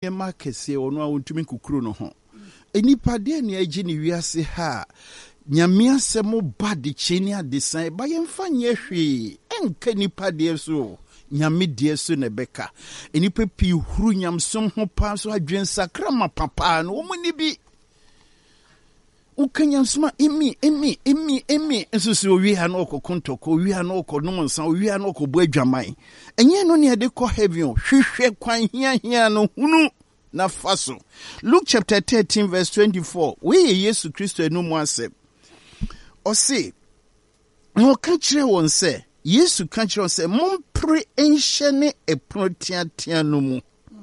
ema kese ono a wontumi kukuru no ho enipa de ne agi ne wiase ha nyame asemo bad chini adesan ba yemfa nye hwe enka nipa de so nyame de so ne beka enipa pi huru nyamsom ho pa so adwen sakra ma papa no wo ni bi ukanyamsoma emi nso so wi ha no okokontoko wi ha no okonom nsa wi ha no okobo adwaman enye no ne de ko heaven hwehwe kwan hia no hunu na faso. Luke chapter 13 verse 24 we Yesu Kristo enum asem o se no ka kire won se Yesu ka kire won se mompre enhyene eprotiatia no mu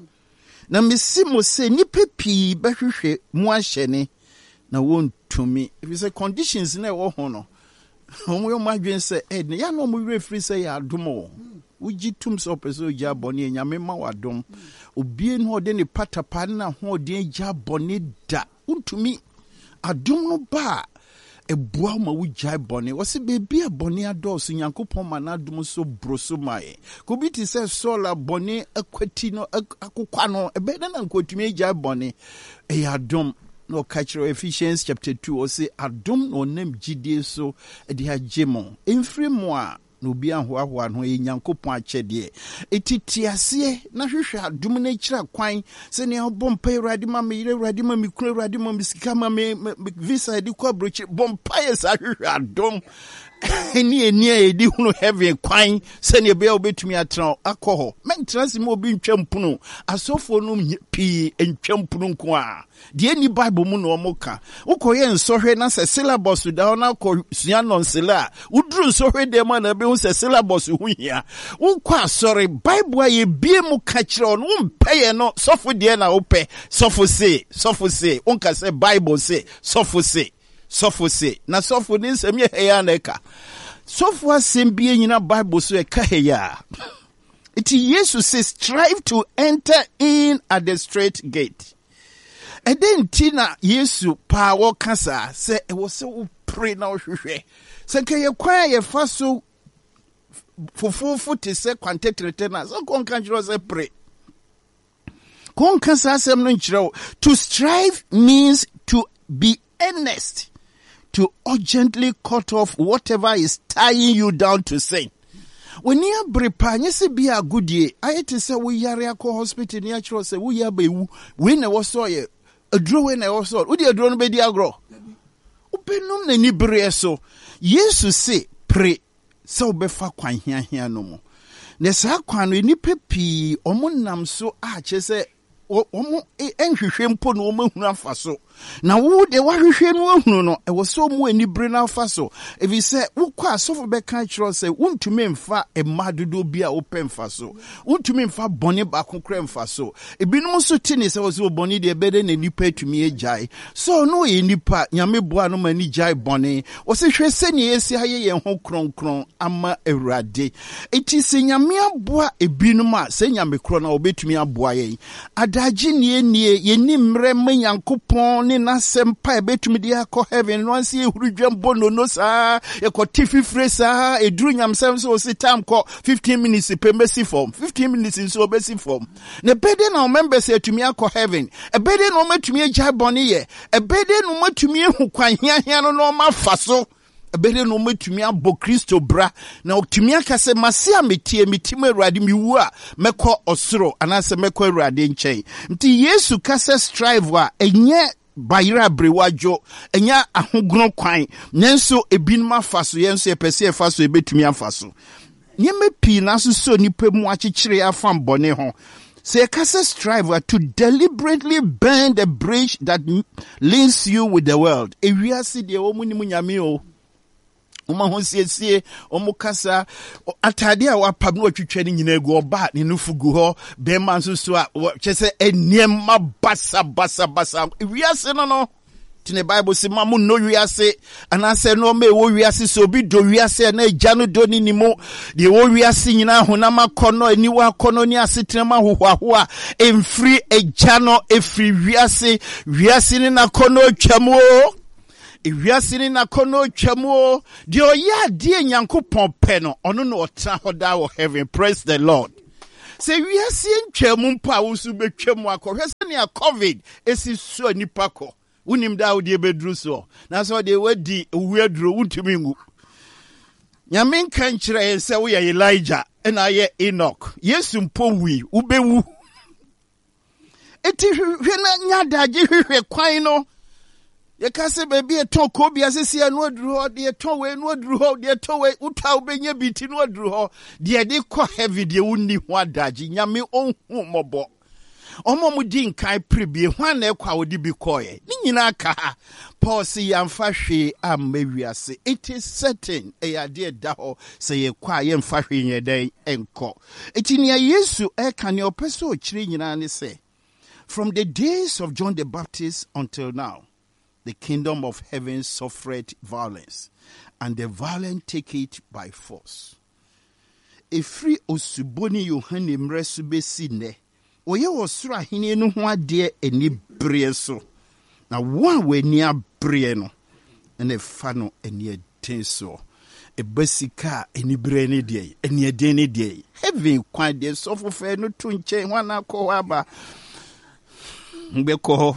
na mesi mo se nipa pii behwehwe mu ahyene na wontumi if you say conditions na wo ho no omo madwen se ya no mo refri se ya adomo uji tum so peso ja boni nyame ma wadom obie no de ne patapa na ho de ja boni da wontumi adom no ba ebua ma wujai boni wo se bebi aboni adoso nyankopon ma na adom so broso mai ko bi ti se sola boni akwati no akokwa no ebe na nkotumi ja boni ya adom no catch Ephesians chapter 2 or say adom no nem gidie so de agemo emfiri mo a no bia hoahoa no nyankopon akyede etitiase na hwehwe adom na kira kwan se ne bompa Awurade ma me yire Awurade ma me kura Awurade ma me sika ma me visa di kwa broche bompa yes hwehwe adom eni edi hunu heaven kwan se ne bia obetumi atran akọ mentrance mo obi ntwampunu asofo no pi ntwampunu nko a de ni bible mu no omoka ukoye nsohwe na se syllabus da na ko sua nonsela uduru nsohwe de ma na be hu se syllabus hu hia unkwa sorry bible aye bie mu ka kire no mpeye no sofo de na ope sofo se unka se bible se sofo se na sofo ni nsem ye heya na eka sofo asem bie nyina bible so e ka heya it Jesus says strive to enter in at the straight gate. And then Tina Yesu power cancer say it was so pray now. Say can you quiet fast so for 4 foot is say contact returner. So con can you say pray. Con cancer to strive means to be earnest, to urgently cut off whatever is tying you down to sin. When you brepa nyese be a good year, I to say we yare akọ hospital ni actually say we yabewu we na wo so ye adro we na wo so wo di adro no be di agro ubenum na ni bre so Jesus say pray so be fa kwan hia no mo na sa kwan no ni pepi omonam so a che say omo enhwehwe mpo no omahunu afa so na wo de wahwehwe no ahunu no e wo so mu ani bre na afa so if you say wo kwa sofo be kan kiro say wontumi mfa emadodo bia wo pemfa so wontumi mfa bone ba kokra mfa so ebinom so tini say wo so bone de bede na nipa atumi agyae so no ye nipa nyame boa no mani gyae bone wo se hwe se ne esi haye ye ho kronkron ama Awurade eti se nyame aboa ebinom a se nyame kro na obetumi aboa ye adaji nie ye ni mre manyankopon ni na sempa ebetumi di akọ heaven no anse ehurudwam bono no saa ekoti fifre saa eduru nyamsem so si time ko 15 minutes pemesi form 15 minutes so obesi form ne bede na members etumi akọ heaven ebede na omatumi agya bone ye ebede na omatumi ehu kwan hia no ma faso ebede no omatumi abo Kristo bra na otumi akase mase ametie mitim Awurade miwu a mekọ osoro anase mekọ Awurade nkyɛn nti Yesu kase strive a enye bayira brewajo enya ahogro kwan nenso ebinuma faso yenso epese faso ebetumi afaso nyeme pi na so nipa mu akyekyere afam bone ho say kase strive to deliberately burn the bridge that links you with the world ewiase de wo munim nyame o Uma honsiesie omukasa atade a wapam no atwitwa ni nyina egu oba ne nufugu ho be man so a kyese eniem basa wiase no tine Bible say mamu no wiase anase no me wo wiase so bi do wiase na agya no do ni nimo de wo wiase nyina honam akono aniwa akono ni asetrema hohoaho a emfiri agya no efiri wiase ni na kono twamo Iwiasini na kono chamo dio ya die nyankopon pe no ono no otra hoda wo heaven praise the Lord Se we are seeing Chemumpa usu be Chemwako, Hesania COVID, esi so nipako. Unim da udi bedruso. That's why they were the weird room to me. Yamin kanchre and say we are Elijah and I am Enoch. Yes, we ubewu. Eti hwena nyada je hwehwe kwan no. Ye ka se baby e ton ko bia sesi anu aduru ho de ton we anu aduru ho de ton we uta obenya biti no aduru ho de de ko heavy de wonni ho adaji nyame onhu mobo. Omo mu di nkan prebie hwan na ekwa wodi bi koye ni nyina ka Paul si yamfa hwe amawiase. It is certain e ade da ho se ye kwa ye mfa hwe nyeden enko eti ne Yesu e ka ne opeso o kire nyina ne se from the days of John the Baptist until now the kingdom of heaven suffered violence and the violent take it by force. Efri osuboni Yohane mresu besi ne oye osura hini no ho ade eni bere so na one we ni abere no ene fa no eni etenso e basika eni bere ne de eni eden ne de heaven kwan de so fofe no to nche hwana ko aba mbe ko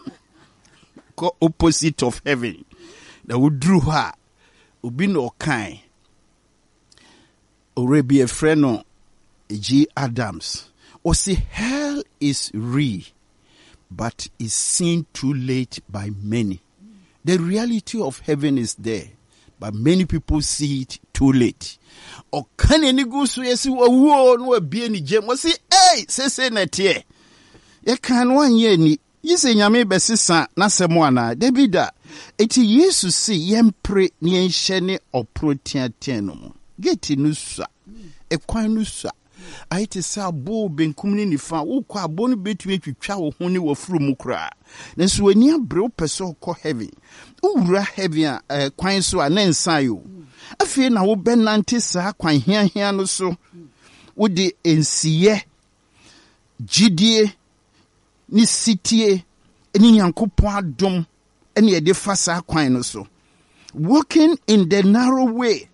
opposite of heaven that would drew her ubi no kind already a friend of G. Adams. Or see, hell is real, but is seen too late by many. The reality of heaven is there, but many people see it too late. Or can any go so yes, no be any gem? Was see, hey, say net ye. Ye can 1 year ni. Yise nyame besisa na semwana debida eti Yesu si yempre ni enhye oprotiatia no mu geti nusa ekwan nusa aite sa bo benkum ni nifa wo kwa bo no betumi twitwa wo ho ni wafuru mu kra nanso ani abre wo pese ko heaven owura heaven kwan so a na nsan yo afie na wo benante sa kwan hia no so wo de ensiye gidie ni sitie ni nyankopon adom ene ye de fasa kwan no so walking in the narrow way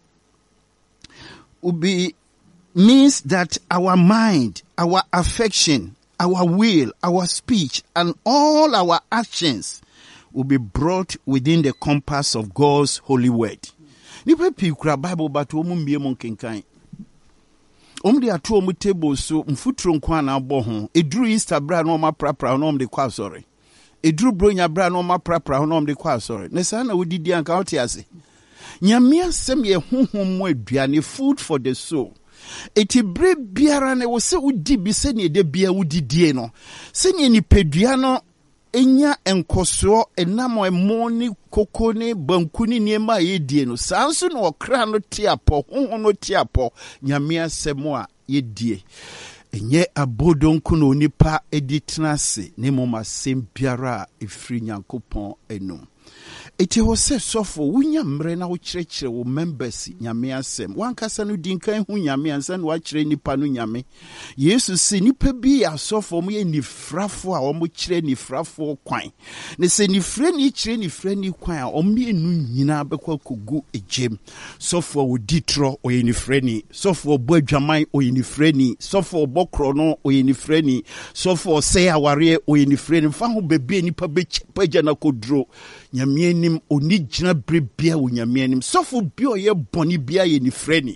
means that our mind, our affection, our will, our speech and all our actions will be brought within the compass of God's holy word. Nipa pi kura Bible but omu mbie mo kenkan de ato omu table so mfuturo nkwa na abɔ ho eduru Easter bra na oma prapra na de kwa sorry eduru bronya bra na oma prapra na de kwa sorry ne sa na wodidi anka wote ase nyame asɛm ye honhom mo aduane food for the soul eti bre biara na wo se wodi bi se ne de bia wodidie no se ne nipadua no enya enkoso enamo emoni koko ne banku ni niema yedie no sanso no okra no tiapo honhom no tiapo nyame asɛm a yedie enye abodonku no nipa editrase ne moma sem biara efri nyankopɔn enum eti ho se sofo wunya mre na wo kyerɛkyerɛ wo members nyame asɛm wankasa no dinkan hu nyame ansa no wakyerɛ nipa no nyame Yesu se nipa bi asofo mo ye nifrafo a wo kyerɛ nifrafo kwan ne se nifre ni kyerɛ nifre ni kwan a o me enu nyina bekwa kogu ejem sofo wo ditro o ye nifre ni sofo bo adwaman o ye nifre ni sofo bokro no o ye nifre ni sofo se aware o ye nifre ni fa ho bebe nipa be pagya na kodro nyame nim oni gyina brebia wo nyame nim sofo bi oyɛ bɔne bia ye ni frɛni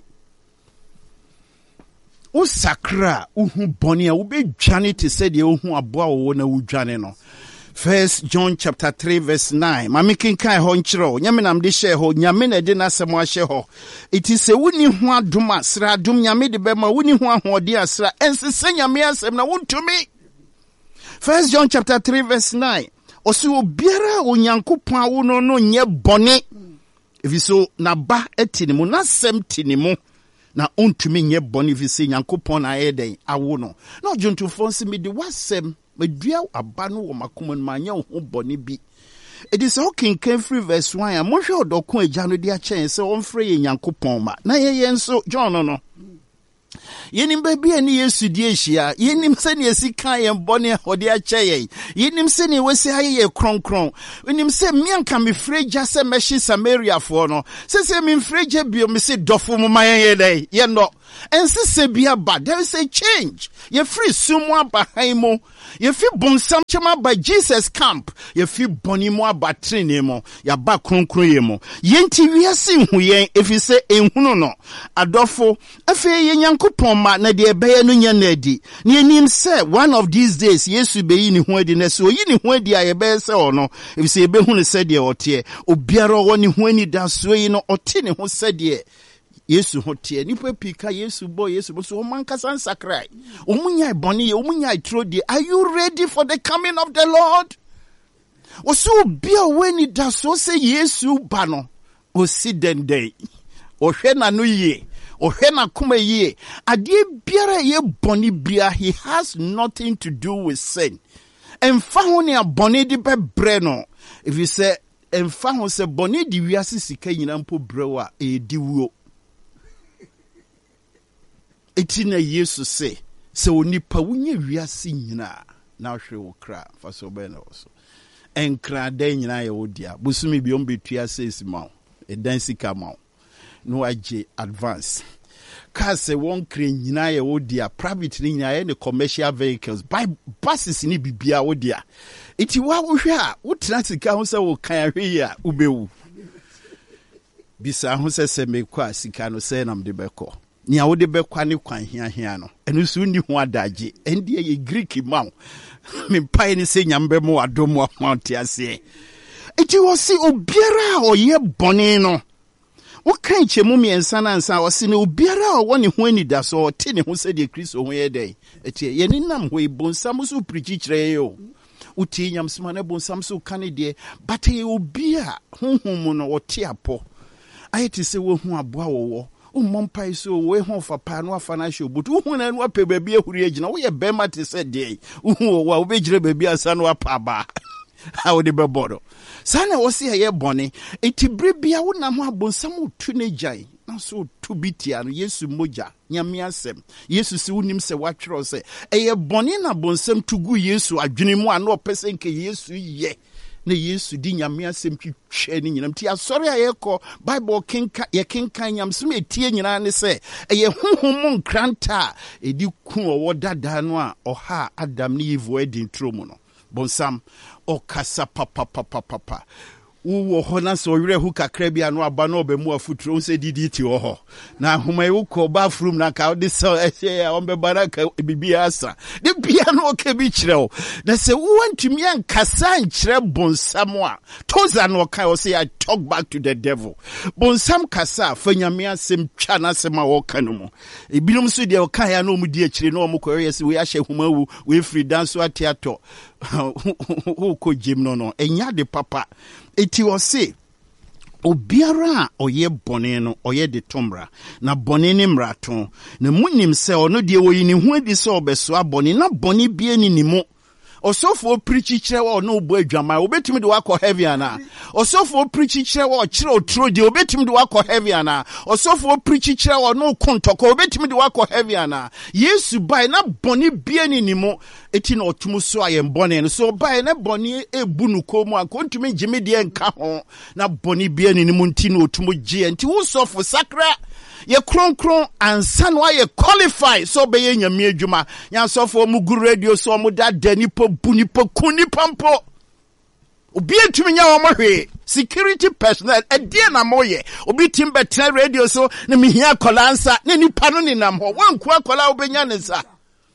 o sakra uhu bɔne a wo be dwane te sɛ de ohu aboa wo na wo dwane no 1 John chapter 3 verse 9 mame kenkan ho nkyerɛ nyame nam de hyɛ ho nyame na de nasɛm ahyɛ ho iti sɛ woni ho adom asra adom nyame de bɛma woni ho ahoɔden asra ɛnsesɛ nyame asɛm na wontumi 1 John chapter 3 verse 9 osi obiara onyankopɔn awo no nye bɔne efiso na ba etinimu na sem tinimu na ontumi nye bɔne efise nyankopɔn na ayeden awo no na ojuntufo nsi me de wasem medua aba no wo makoma no manya ho bɔne bi edi se okinkan free verse 1 a mohwe odoko agya no de a kyɛn se onfrɛ ye nyankopɔn ma na ye nso John no Yenim baby ani Yesu die hia. Yenim se ne sika ye mbone hode ache ye. Yenim se ne wese aye kronkron. Yenim se mianka me freja se meshi Samaria fo no. Se me freja bio me se dofo mo mayen ye dai. Ye no. Ense se bia ba there is a change. Ye free sumo abahan mo. Ye fi bonsam chama by Jesus camp. Ye fi boni mo abatrene mo. Ya ba kronkron ye mo. Ye nti wiase hu yen efi se enhunu no. Adofo afi ye Nyankopon ma na de ebeye no nya na adi. Na enim se one of these days Yesu be yi ni ho adi na so yi ni ho adi a ye be se ono. Efi se ebe hu ne se de ote. Obiara wo ni ho ani da so yi no ote ne ho se de Yesu hotie nipa pika Yesu bo so omankasa nsakrai omunya boni omunya trodi. Are you ready for the coming of the Lord? Oso bia weni da so say Yesu ba no osi dende ohwe na no ye ohwe na kuma ye ade biara ye boni bia he has nothing to do with sin. Emfa ho ne aboni di bebre no if you say emfa ho se boni di wiase sika nyina mpo brewa e di wuo. Etina Yesu se onipa wunye wiase nyina na hwe wo kra fa so be na so enkra da nyina ye wodia busumi bi ombetua sesi ma edan sika ma no age advance ka se won kra nyina ye wodia private ni nyina ye ne commercial vehicles by buses ni bibia wodia eti wa wo hwe a wo transika ho se wo kan ahwe ya ubewu bisa ho se me kwa sika no se nam de beko ni a wode bekwa ne kwan hia no enu so ni ho adaje endie ye Greek ma me pai ni se nyambe mo adomo amount ase eti wo si obiara o ye bone no wo kan chemu miensa na nsa wo si ne obiara o woni ho ani da so te ne ho se de Kristo ho ye dai eti ye ni nam ho ibonsam so preach kire yo uti nyamsoma na bonsam so kan de but ye obia honhom no wo te apo ayeti se wo hu aboa wo Mompai so we hon fa pa no financial but who na no pe baabi ahuri agina wo ye bema te se dey wo wa wo begire baabi asa no apa ba how de be bodo sana wo se ye bone etibire bia wo na ho abonsam otu ne jai na so to bitia no Yesu moja nyame asem Yesu se wonim se watwero se eye bone na bonsam tugu Yesu adwene mu ana opese nke Yesu ye na Yesu di nyame asem twitwe ni nyinam ti asori ayeko Bible kenka nyamsem etie nyina ne se eye honhom nkranta edi ku owo dada no a oha Adam ni Eve edin tromu no bonsam okasa papa wo ho na so were hu kakra bia no aba no obemu afuturo se didi ti wo ho na homa e ko bathroom na ka de so e on be baraka bibia asa de bia no ka bi kire na se wo antumi ankasa nkire bonsam a toza no ka o say I talk back to the devil bonsam kasa fanyame asem twa na asem a wo ka no mu e binom so de o ka ya no mu di akire no mo ko yesi we ahye homa wu we free dance atiato who ko jim no enya de papa eti o se obiara oye bone no oye de tomra na bone ni mraton na munim se ono de wo yi ni hu adi se obeso abone na bone bie ni ni mo osofo preach kire wa no bo adwama obetimi de wakọ heavy ana osofo preach kire wa kire otro de obetimi de wakọ heavy ana osofo preach kire wa no kontoko obetimi de wakọ heavy ana Yesu bai na boni bie ni ni mo eti na otumu so aye bone no so bai na boni ebu nu komu akontumi gime de nka ho na boni bie ni ni mo nti na otumu gye nti wo sofo sakra ye kronkron ansa no aye qualify so be ye nyame adwuma nya sofo mu gu radio so mu da dani po buni po kuni pampo obi etumi nya wo mohwe security personnel edie na moye obi tim betre radio so na mihia kolansa na nipa no ni nam ho wanku akola obenya ne sa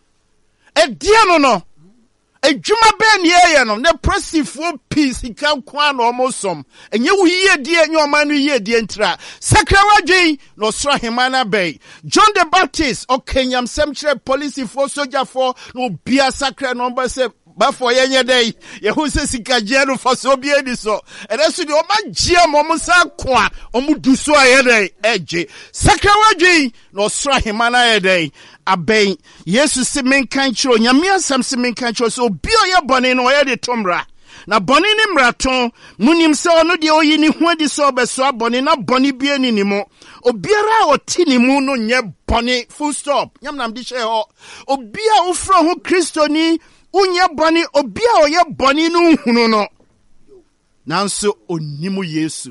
edie no ejuma be ne ye no ne pressifo peace kan kwa na omosom enye wo yie die enye oman no yie die ntra sakrawadwen no sro hemana be John the Baptist o kenyam semchre police for soldier for no bia sakra number se bafo yenye dey ye hu se sikaje no for so bia di so eresu de o magia mom sa kwa o mu du so aye dey eje sakrawadwen no sro hemana ye dey abey Yesu se menkan chiro nyame asam se menkan chiro so bio ye bone no ye de tomra Na boni ni mraton, munim se ono de oyi ni ho adi se obeso boni na boni bie ni mo. Obiara oti ni mu no nye boni, full stop. Nyam nam di she ho. Obia ufro ho Kristo ni unye boni, obia oye boni no hunu no. Nanso onimu Yesu.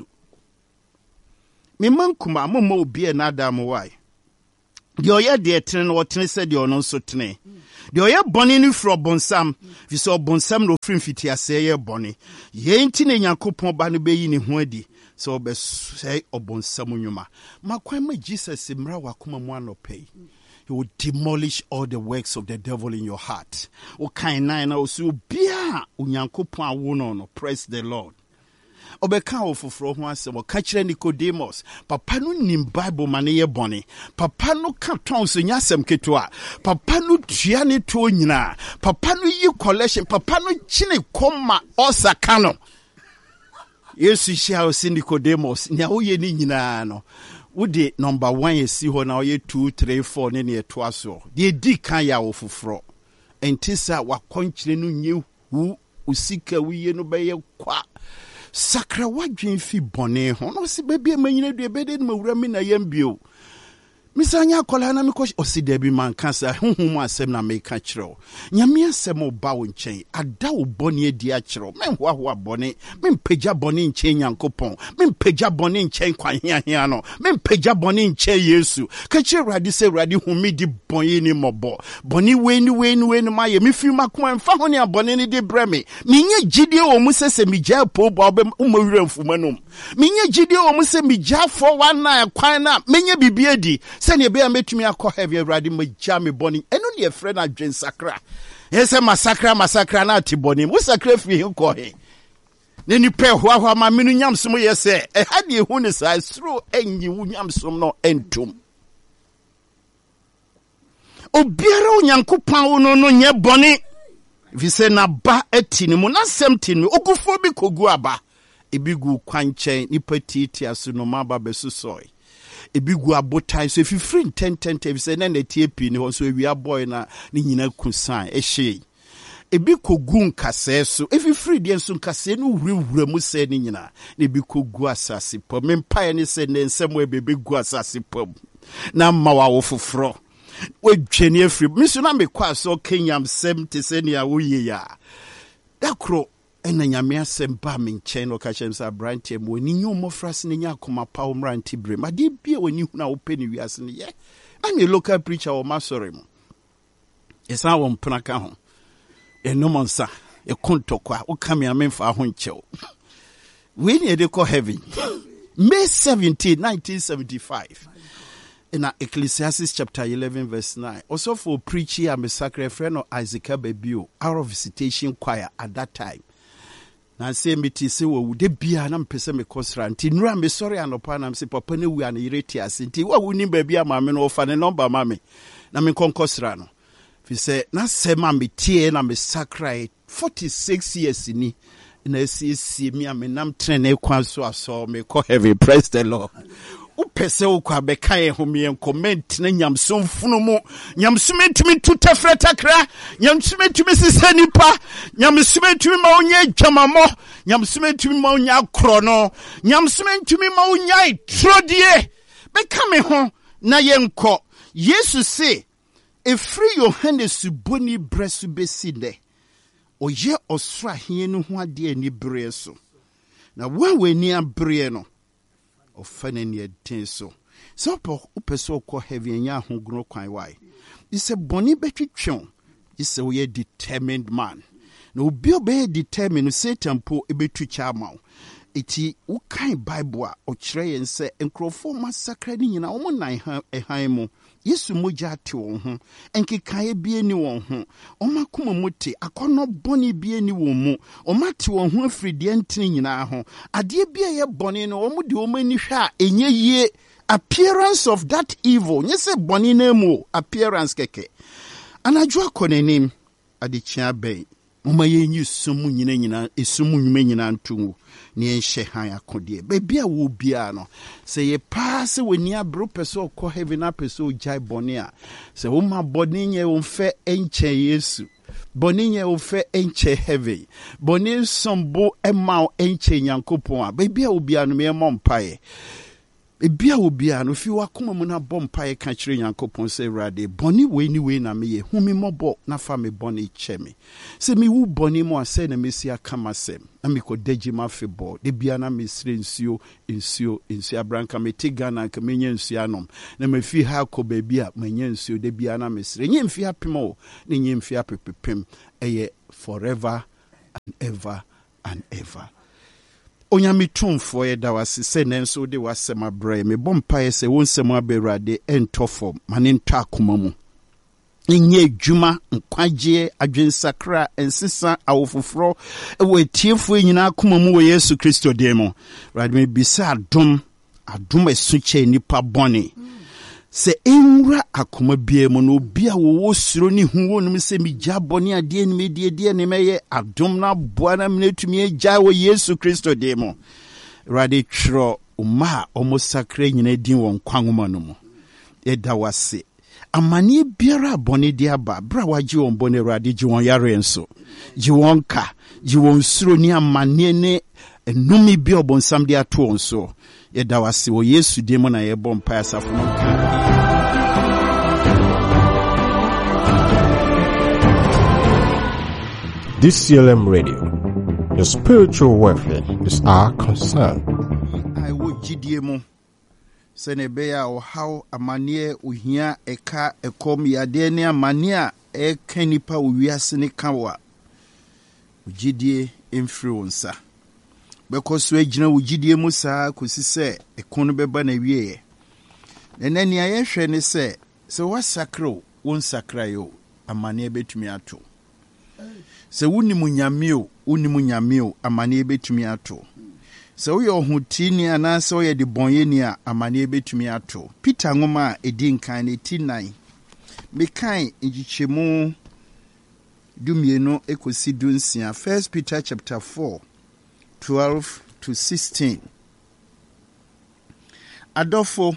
Me mankuma mo obia na adam why. De oye de tene no tene se de ono so tene. De oye boni ni fro bonsam, fi so bonsam no frim fiti ase ye boni. Ye nti ne Nyankopon ba no beyi ne ho adi. So be say obonsam nyuma. Makwan ma Jesus mra wakoma mu anopai. He will demolish all the works of the devil in your heart. O kind nine na so bia Nyankopon awo no. Praise the Lord. Obeka ofofro ho asem o ka kire Nicodemus papa no nim Bible mane ye bone papa no ka ton so nyasem ketwa papa no tua ne to nyina papa no yi collection papa no chine koma osaka no Yesu shia o si Nicodemus nya wo ye ni nyina no wode number 1 yesi ho na wo ye 2 3 4 ne ne to aso de di kan ya ofofro entisa wakonkyire no nye hu usika wiye no be ye kwa sakra wadwen fi bone ho no se bebia manyina du ebede no mawura mi na yambio misanya akola na mikosh osidebi man kansa honhom asem na meka kiro nyame asem oba wo nchen ada wo bone edi a kiro menhoahoa bone mempagya bone nchen Nyankopon mempagya bone nchen kwanhiahia no mempagya bone nchen Yesu ka kire radi se radi humi di bone ni mobo bone weni maye mefi makoma mfa ho ne abone ni di breme menye gidie wo mu sese migya po bo umawura mfumanom menye gidie wo mu se migya 419 kwan na menye bibie di sene be ametumi akọ heavy radi magya me boni eno ne efre na dwen sakra yese masakra na atiboni mu sakra fi ko he ne ni pe hoa ma menu nyamsom yese e hade ehu ne sa sro enyi wu nyamsom no entum obiara Onyankopon no no nye boni vi se na ba atini mu na semtini okufo bi kogu aba ebigu kwanchen ni patiti asu no maba besusoi ebigu abotai so fifiri 10 say na tie pi ni ho so ewia boy na ni nyina kusan ehye ebi kogu nkase so efifiri de nso nkase no wurewura mu se ni nyina na ebi kogu asase pom mempae ni se ne nsem ebebe gu asase pom na mawa wo foforo wodwene afiri miso na mekwa so kenyam sem te se ne awoye ya dakro ena nyame asem ba me nchen no ka chem sa brantie mo ni nyom frase ne nya akoma pa o mranti bre ma de bia woni hu na wo pe ni wiase ne ye I'm a local preacher o masori mo esa wo mpna ka ho enomonsa e kontokwa o kam ya memfa ho nchew we ni de ko heaven May 17 1975 in Ecclesiastes chapter 11 verse 9. Also for preaching I'm a sacred friend of Isaac Babio, our visitation choir at that time. Na say me ti se wo de bia na mpese me kosra nti nura me sorry anopa na me se papa ne wu ana ireti ase nti wa wuni ba bia ma me no ofa ne number ma me na me konkosra no fi se na se ma me tie na me sacred 46 years ni na si me nam trene kwa so aso me ko heavy praise the Lord. Upese ukwa bekaye humie comment na nyamsom funu mu nyamsume tumi tutafreta kra nyamsume tumi sisa nipa nyamsume tumi ma onye dwamamo nyamsume tumi ma onya krono nyamsume tumi ma onya trodie beka me ho na yenko Yesu se efri Yohane suboni bresu besinde oye osra hie no ho ade ani bre so na wawe ni abre no ofane ne den so upeso ko heavy nya ho gro kwan why is a boni betwetwon is a we determined man na obi obe determined Satan po ebetwicha ma eti ukan Bible a o kire yen se enkrofo masakra ni nyina wo nan han mu Yesu moja ate won ho enkekae bie ni won ho omakoma muti akono boni bie ni won mu omate won ho afride ntene nyina ho ade bie ye boni no omudi omani hwa enye yie appearance of that evil nyese boni na mu appearance keke anadwo akonenim ade chia ben mama ye nyi sumu nyina esumu nyuma nyina ntu ni enhye han akode bebia wo bia no se ye pass weni abro peso ko heaven na peso jai boni a se wo ma boni nye wo mfe enche Yesu bɔne nyɛ wo fɛ ɛnkyɛ heaven bɔne nsɔmbo ɛma wo ɛnkyɛ nyankopɔn a baabi a obiara no meyɛmmɔ mpaeɛ ebia obiara no fi wakoma mu na bɔ mpaeɛ ka kyerɛ nyankopɔn sɛ Awurade bɔne wei ni wei na meyɛ hu me mmɔbɔ na fa me bɔne kyɛ me sɛ mewu bɔne mu a sɛ na mesi aka m'asɛm na mekɔdagye m'afebɔɔ da bia na mesrɛ nsuo abranka mete Ghana nka menya nsuo anom na mafi ha akɔ baabi a manya nsuo da bia na mesrɛ nyɛ mfi apem o na nyɛ mfi apepepem ɛyɛ forever and ever and ever. Onyame tumfo ye da wase se nenso de wasɛm abrɛ me bɔ mpaeɛ sɛ wo nsɛm abɛwurade ɛntɔ fam ma ne ntɔ akoma mu nyɛ adwuma nkwagye adwensakra nsesa awofoforɔ ɛwɔ atiefo nyinaa akoma mu wɔ Yesu Kristo din mu Awurade me bisa adom ɛso kyɛ nipa bɔne sɛ enwura akoma bia mu no obi a wo suro ne hu wonum sɛ migya bɔne adeɛ ne medie ne mɛyɛ adom na boa na menetumi agya wɔ Yesu Kristo din mu Awurade twerɛ ma a ɔmo sakra nyina din wɔ nkwanwoma no mu ɛda wase amane biara bɔne de aba bra wagye wɔn bɔne Awurade gye wɔn yare nso gye wɔn ka gye wɔn suro ne amane ne enumi bi ɔbɔnsam de ato wɔn so yɛda wase wɔ Yesu din mu na yɛbɔ mpaeɛ asafo no nka. DCLM Radio, your spiritual welfare is our concern. I will gidie mu sene beya ɔhaw amane ohia ɛka ɛkɔm yade ne amane a ɛka nipa owiase ne kawa gidie emfiri wonsa bɛkɔ so agyina wo gidie mu saa kosi sɛ ɛkon no bɛba na wieye nene ne ayɛhwɛ ne sɛ wasakro won sakra yo amane betumi ato sɛ wunimu nyame o amane betumi ato sɛ woyɛ ohutini anaasɛ woyɛ de bɔnyeni a amane betumi ato Peter ngoma a edi nkan ne ti nan mekan ngikyemu dumienu ekosi dunsia 1 Peter chapter 4 12 to 16 adofo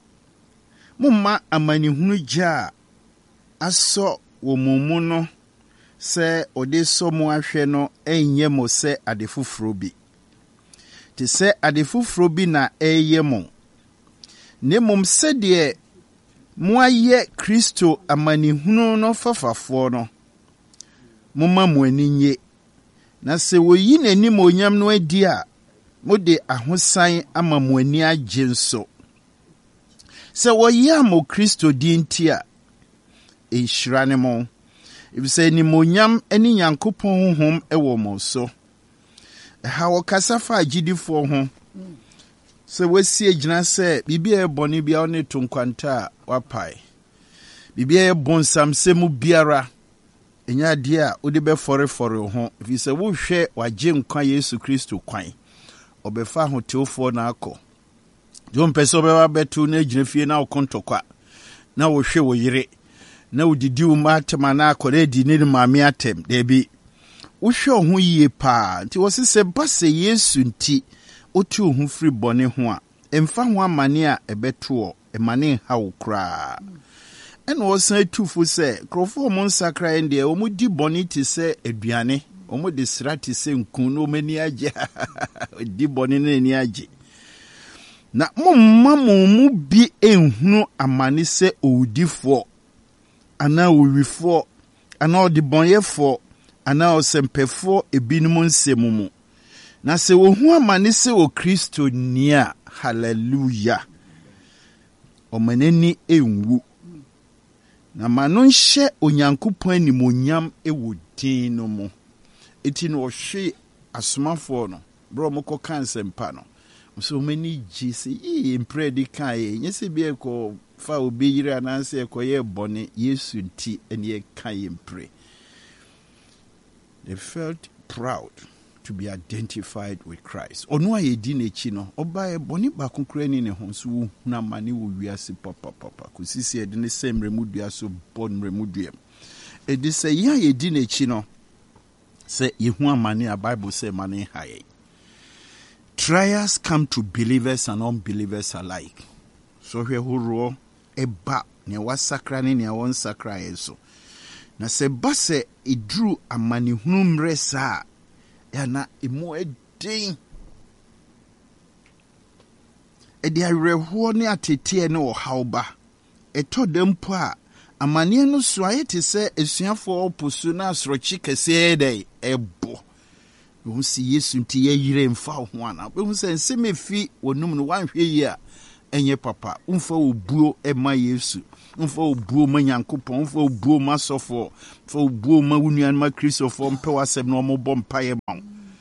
mumma amanihunu gya asɔ wɔ mumu no sɛ ode so mo ahwɛ no ɛnyɛ mo sɛ ade foforo bi te sɛ ade foforo bi na ɛyɛ mo ne mom sɛ de mo ayɛ Kristo amanihunu no fafafoɔ no mumma mo aninye na sɛ woyi n'anim onyam no adi a mode ahosan ama mo ani agye nso sɛ woyi mo Kristo di nti a ɛhyira ne mo ebisɛ ni monyam ani Nyankopɔn honhom ɛwɔ mo so ɛha wɔkasa fa agyidifoɔ ho sɛ wasie gyina sɛ bibia ɛbɔne bia ne to nkwanta a wapae bibia ɛbɔnsam sɛ mu biara ɛnya adeɛ a wode bɛfɔrefɔre ho ɛfiri sɛ wohwɛ wagye nkwa Yesu Kristo kwan ɔbɛfa ahoteofoɔ na akɔ deɛ ɔmpɛ sɛ ɔbɛba bɛto na agyina fie na wokontɔkwa na wohwɛ wo yere na udidi umatema na akɔre di ne maame atem debi wohwɛ ho yie pa nti wɔse sɛ base Yesu nti otu ho firi bɔne ho a emfa ho amane a ɛbɛto emane ha wo kra ɛna wɔsan tufo sɛ krofo mo nsakra ende o di bɔne ti sɛ aduane o mo de srati sɛ nkun no mani agye di bɔne ne ni agye na momma mu bi enhunu amane sɛ owudifoɔ ana owifoɔ ana ɔdebɔnyɛfoɔ ana ɔsɛmpɛfoɔ ebinom nsɛm mu na sɛ wohu amane sɛ wɔ Kristo ni a hallelujah ɔmanani enwu na mano nhyɛ Onyankopɔn animonyam ɛwɔ din no mu eti no ɔhwe asomafoɔ no bro mo kɔ kan sɛmpa no so many gisi impre di kai nyese bi ekɔ fa obi yire ananse ekɔyɛ bɔne Yesu nti ene kai impre. They felt proud to be identified with Christ. Onu aye di n'echi no oba e bɔne ba konkura ni ne ho so na mane wo wiase papa kusisi e de ne semre mudua so bon remudua e de sɛ ya ye di n'echi no sɛ yehu amane a Bible sɛ mane haye. Trials come to believers and unbelievers alike. So here huro eba ne wasakra ne won sakra yeso. na se base idru amani hunu mresa ya na emu edin edi awerɛhoɔ ne ateteɛ ne ɔhawba ɛtɔ dɛm po a amaneɛ no so ayɛ te sɛ asuafoɔ poso na asorɔkye kɛseɛ dɛ ɛbɔ bɛhu si Yesu nti yɛyere mfa ho ana bɛhu sɛ nsɛm efi wɔnum no wanhwɛ yi a ɛnyɛ papa umfa obuo ɛma Yesu umfa obuo ma Nyankopɔn umfa obuo ma sɔfo umfa obuo ma wunuan ma Kristofo mpɛ wasɛm na ɔmobɔ mpaeɛ ma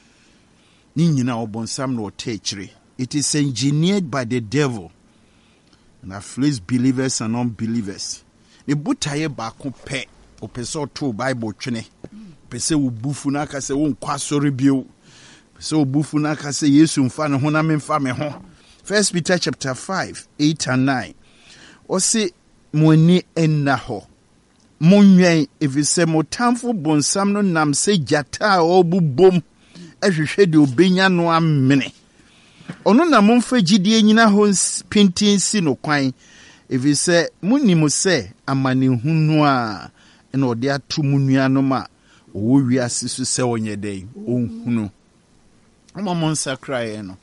ni nyina ɔbɔnsam na ɔtɛ akyire. It is engineered by the devil and afflicts believers and unbelievers. Ne butaye baako pɛ opɛ to Bible twene pɛ sɛ wobufu na aka sɛ wonkɔ asɔre bio pɛ sɛ wobufu na aka sɛ Yesu mfa ne ho na memfa me ho. 1 Peter chapter 5, 8 and 9. Ɔse mo ani enna hɔ mo nwɛn efisɛ mo tamfo bonsam no nam sɛ gyata a ɔbubom ɛhwehwɛ de obenya no amene. Ono na momfa gidie nyina ho pintin si no kwan efisɛ munim sɛ amanehunu a na ɔde ato mu nuanom a ɔwɔ wiase so sɛ ɔnyɛ dɛn ɔnhunu ɔmɔ nsakraeɛ no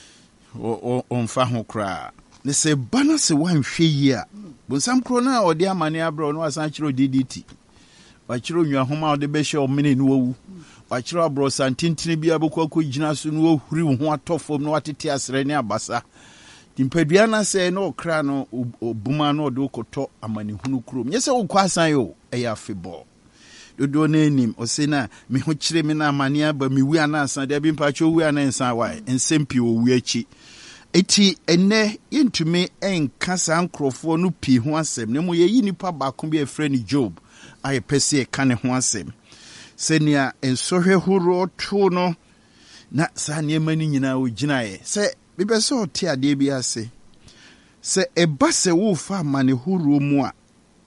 ɔmfa ho koraa ne sɛ ba no sɛ wanhwɛ yi a bonsam koro no a ɔde amane abrɛ no wasan kyerɛ DDT wakyerɛ nnuahoma a ɔde bɛhyɛ ɔmene no wawu wakyerɛ abrɔ santintini bi abɛkɔ akɔgyina so no wahuri wo ho atɔ fam no watete asrɛ ne abasa timpadua na sɛ na ɔkra no obuma no ɔde wokɔtɔ amanehunu kurom nyɛ sɛ wokɔ asan yo ɛyɛ afebɔ dodo na anim ɔse na me ho kyerɛ me na amane aba me wi ana asan da bi mpakyɛ wi ana nsan wa nsɛm pii wɔ wi akyi eti ene yentumi enka saa nkrɔfoɔ no pii ho asɛm na mo yɛyi nipa baako bi afrɛ ne Job ayɛ pɛsɛ ɛka ne ho asɛm sɛnea nsɔhwɛ horo to no na saa nneɛma no nyinaa ogyinaeɛ sɛ bibɛ sɛ ɔte adeɛ bi ase sɛ ɛba sɛ wofa amane horo mu a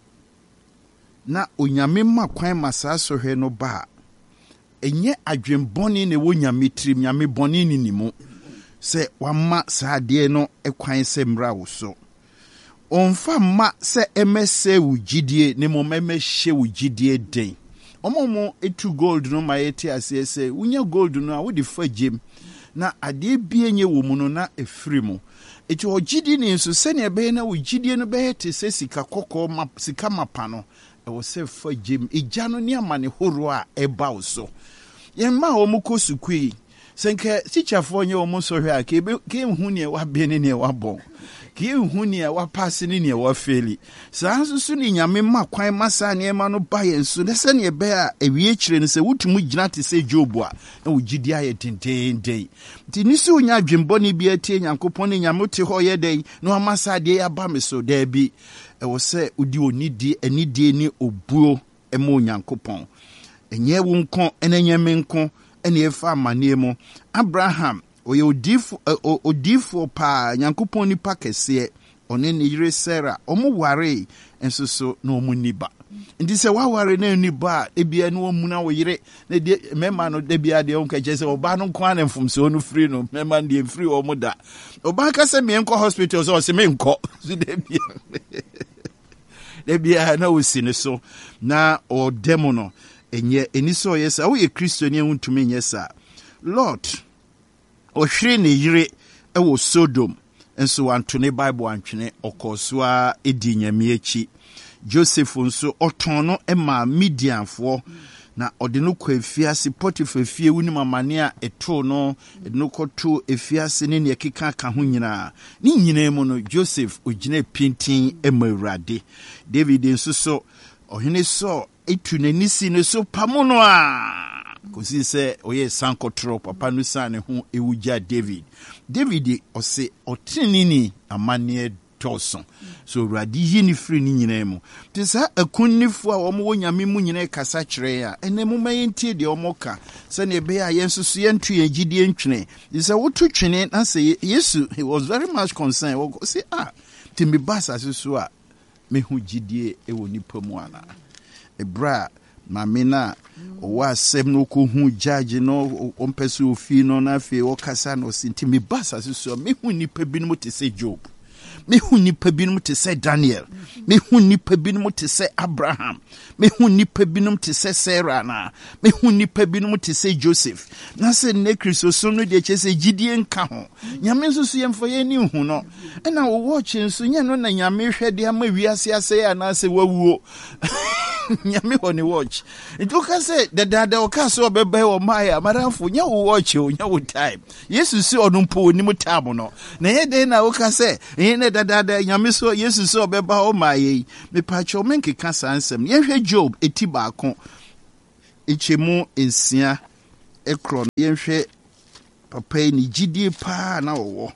na onyame ma kwan ma saa sɔhwɛ no ba ɛnyɛ adwenbɔne ne wo nyame tirim nyame bɔne ne nimu sɛ wama saa adeɛ no ɛkwan sɛ mmra wo so ɔmfa ma sɛ ɛmɛsɛ wo gyidie ne mo mɛmɛhyɛ wo gyidie den ɔmɔmɔ etu gold no ma yɛte aseɛ sɛ wonya gold no a wode fa gyem na adeɛ bie nye wo mu no na efiri mu eti ogyidi ne nso sɛnea ɛbɛyɛ na wo gyidie no bɛyɛ te sɛ sika kɔkɔɔ ma sika mapa no ɛwɔ sɛ fa gyem egya no ne amane horo a ɛba wo so yɛn ma wɔn kɔ sukui sɛnka tikyafoɔ nyɛ wɔn sɔhwɛ a ke hu ne wabɛ ne ne wabɔ ke hu ne wapase ne ne wafeli saa nso so ne nyame ma kwan ma saa nneɛma no ba yɛn so ne sɛ ne ɛbɛ a ewie kyerɛ no sɛ wotumu gyina te sɛ Job a na wo gyidi ayɛ tentenden nti ni sɛ onya adwembɔne bi atie Nyankopɔn ne nyame te hɔ yɛ dɛn na wama saa deɛ aba me so da bi ɛwɔ sɛ odi onidi anidie ne obuo ɛma Onyankopɔn ɛnyɛ wo nko ɛnanyɛ me nko ɛne ɛfa amaneɛ mu Abraham ɔyɛ odifo pa Nyankopɔn nipa kɛseɛ ɔne ne yere Sarah ɔmo ware nso so na ɔmo niba nti sɛ waware na niba ebia no ɔmu na wo yere na de mema no de bia de ɔnka kyɛ sɛ ɔba no nko ana mfomso no free no mema de free ɔmo da ɔba ka sɛ me nkɔ hospital so ɔsɛ me nkɔ so de bia na osi ne so na ɔdemo no enye eniso yesa wo ye Kristo ne huntumi nyesa Lord ohwire ne yire ewo Sodom enso wantone Bible antwene okosoa edi nyame achi Joseph nso oton no ema Midianfo na ode no kwa efiase Potiphar fie wuni mamane a eto no ede no koto efiase ne ne keka ka ho nyina ni nyina mu no Joseph ogina pintin ema Awurade David nso so ohene so etu n'anisi ne so pamono a kosi sɛ oyɛ sankotro papa no sa ne ho ewugya David ɔse ɔtenini amane dɔso so Awurade yi ne firi ne nyina mu te sa akunnifo a wɔn wɔ nyame mu nyina kasa kyerɛ a ene mu mayɛntie de wɔn ka sɛ ne be a yɛn so so yɛntu yɛn gidie ntwene te sa wotu twene na sɛ Yesu he was very much concerned wɔ say timbi basa so a me hu gidie ɛwɔ nipa mu ana ebra mamina o asɛm no ko hu judge no ompɛso ofi no na fe o kasa no sinti me basa so me hu nipa bi no te sɛ Job mehu nipa binom te sɛ Daniel, mehu nipa binom te sɛ Abraham, mehu nipa binom te sɛ Sarah na, mehu nipa binom te sɛ Joseph. Na sɛ ne Kristo so no de kyɛ sɛ gidie nka ho. Nyame nso so yɛmfa yɛ ni hu no. Ɛna wo watch nso nyɛ no na nyame hwɛ de ama wiase asɛ ana sɛ wawuo. Nyame hɔ ne watch. Nti ka sɛ dada o ka sɛ obɛbɛ o maya maramfo nya wo watch o nya wo time. Yesu sɛ ɔno mpo ni mu time no. Na yɛ den na wo ka sɛ ne dada nyame so Yesu sɛ obɛba o maya yi. Me pacho menke ka sansɛm. Yɛhwɛ Job eti baako. Echemu ensia ekro yɛhwɛ papa ni gidie pa na wo.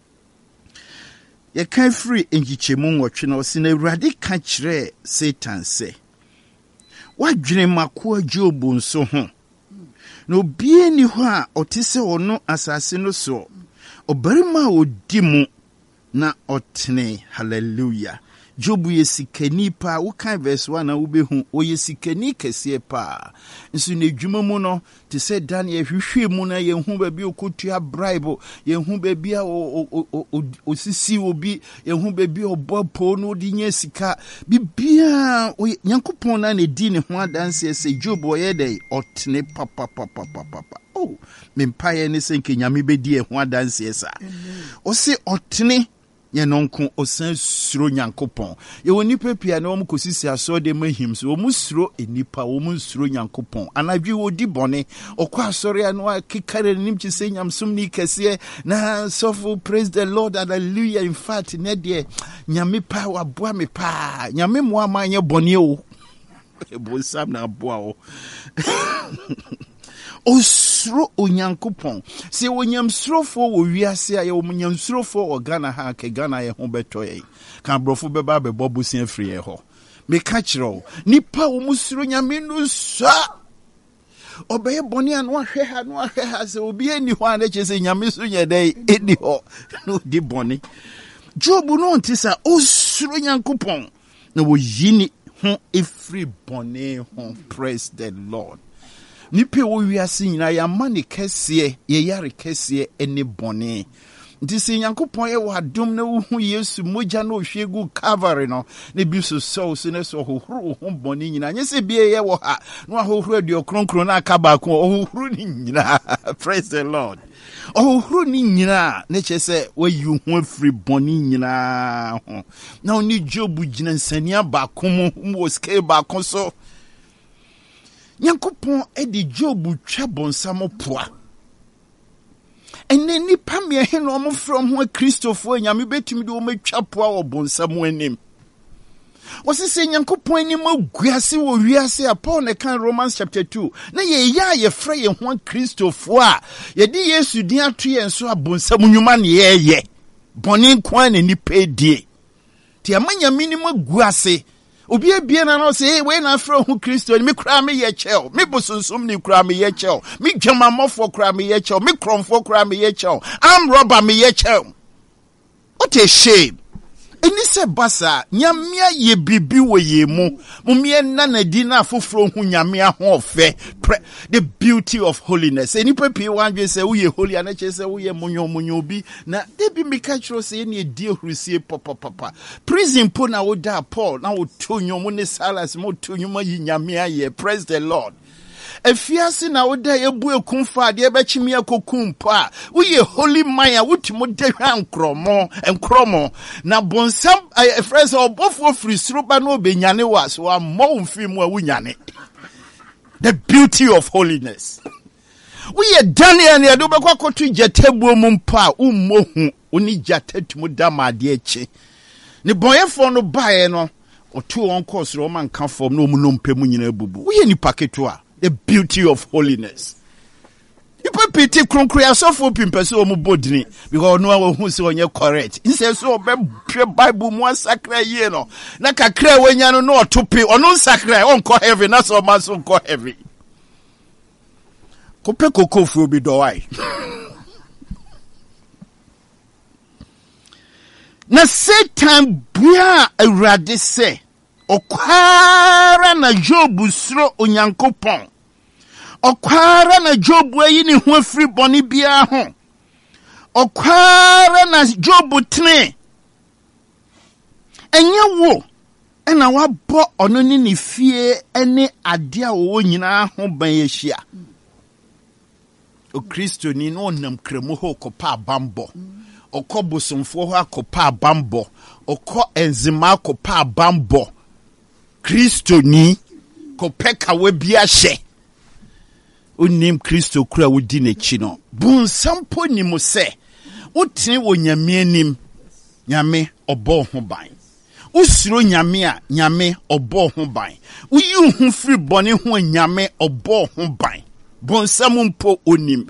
Ye kan free enjichemu nwɔtwe na ɔse na Awurade ka kyerɛ Satan sɛ wadwene makoa Job nso ho na obie ni hɔ a ɔte sɛ ɔno asase no so ɔbarima a ɔdi mu na ɔtene. Hallelujah. Job yesikani pa wo kan verse 1 na wo behu o yesikani kɛseɛ pa nso na adwuma mu no te sɛ Daniel hwehwɛ mu na yɛhu baabi okotua bribe yɛhu baabi a osisi obi yɛhu baabi ɔbɔpo no de nya sika bibia Nyankopɔn na di ne ho adanse sɛ Job ɔyɛ dɛ ɔtene papa oh mempaye ne sɛ nke Nyame bedi e ho adanse sa o se ɔtene ye nonko osan suro Nyankopɔn ye woni pepia na wo kosisi aso de mahim so wo suro enipa wo suro Nyankopɔn anadwi wo di bone okwa asore anu akekare nim chi se nyamsom ni kese na sofo praise the Lord, hallelujah. In fact ne de nyame pa waboa me pa nyame mo amanye bone o ebo sam na aboa o osuro Onyankopɔn se wonyamsurofo wo wiase a ye wonyamsurofo o Ghana ha ke Ghana ye ho beto ye kan brofo beba bebo busia free ye ho me ka kyerɛ nipa wo musuro nyame no sa obeye boni an wa hwe ha se obi ani ho an che se nyame so nye dai eni ho no di boni. Job no ntisa osuro Nyankopɔn na wo yini ho every boni ho. Praise the Lord. Nipe wo wiase nyina ya mane kɛseɛ ye yare kɛseɛ ene bɔne nti se Nyankopɔn ye wadom na wo hu Yesu mogya na ohwegu Calvary no ne bi so so ne so hohoro ho bɔne nyina nye se bie ye wo ha na hohoro aduo kronkron na aka ba ko hohoro ni nyina. Praise the Lord. Hohoro ni nyina ne che se wayi ho afiri bɔne nyina ho na oni Job gyina nsania ba ko mo scale ba ko so Nyankopɔn edi Job twa bonsam poa. Ene nipa me he no mo from ho Kristofo nyame betumi de o matwa poa wo bonsam anim. Wose se Nyankopɔn ni maguase wo wiase a Paul ne kan Romans chapter 2. Na ye ya ye fra ye ho Kristofo a ye di Yesu din ato ye nso abonsam nnwuma ne ye bɔne nko na nipa die. Ti amanya mi ni maguase obi ebie na no say we na afro hu Kristo me kura me ye chel me bosonsum ni kura me ye chel me dwamamofo kura me ye chel me kromfo kura me ye chel am robber me ye chel. What a shame. Eni se basa nyamia ye bibi wo ye mu mumie na na di na afoforo hu nyamia ho ofe the beauty of holiness. Eni pepi wanwe se wo ye holy ana che se wo ye munyo bi na de bi meka chiro se eni edi ohrusie papa prison po na wo da Paul na wo tonyo mu ne Silas mo tonyo ma yi nyamia ye. Praise the Lord. Efiase na woda ebu ekumfa de ebechimi akokumpa wo ye holy man wotimo de nkromo na bonsam efrese obofo free suruba no benyane was wa mo mfimu awunyane. The beauty of holiness. We ye Daniel ne do bekwa kotu jatebu mumpa ummohu oni jatetumu dama de echi ne boyefo no bae no otu won course ro man kan form no munompemu nyina bubu. We ye ni paketo a the beauty of holiness. You put pity kronkria so for pimpese o mu bodini because no who say onye correct. Inse so be Bible mu sakra ye no. Na kakra wanya no no otope ono sakra on ko heaven na so man so ko heaven. Kope kokofo bi do wai. Na Satan bia Awurade se okwara na Job suro Onyankopɔn. Okwara na Job ayi ne ho afiri bɔne bia ho. Okwara na Job tene Enye wo ena wabɔ ɔno ne ne fie ene ade a wo nyinaa ho ban yɛhyia. O Kristo ni no nam kremu ho kopa bambo. Okɔ bosomfo ho akopa bambo. Okɔ enzima kopa bambo. Kristo ni kopeka we bia hye. Unim Kristo kura wudi n'ekyi no. Bunsampo ni mo se. Utene wo nyame anim. Nyame ɔbɔ ho ban. Usiro nyame a nyame ɔbɔ ho ban. Uyi ho firi bɔne ho nyame ɔbɔ ho ban. Bonsam mpo onim.